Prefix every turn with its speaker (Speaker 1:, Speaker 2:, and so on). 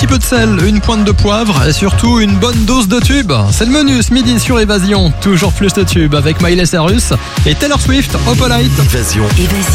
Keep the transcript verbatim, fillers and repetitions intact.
Speaker 1: petit peu de sel, une pointe de poivre et surtout une bonne dose de tube. C'est le menu ce midi sur Évasion. Toujours plus de tubes avec Miley Cyrus et Taylor Swift, Opalite.
Speaker 2: Évasion.